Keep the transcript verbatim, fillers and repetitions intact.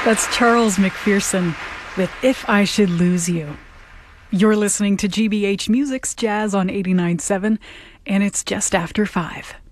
That's Charles McPherson with If I Should Lose You. You're listening to G B H Music's Jazz on eighty-nine point seven, and it's just after five.